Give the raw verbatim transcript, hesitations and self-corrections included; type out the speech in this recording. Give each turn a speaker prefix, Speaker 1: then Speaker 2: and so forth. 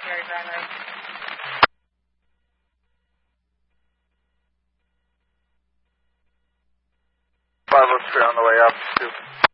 Speaker 1: Cherry Brown Road.
Speaker 2: five oh three on the way up, two.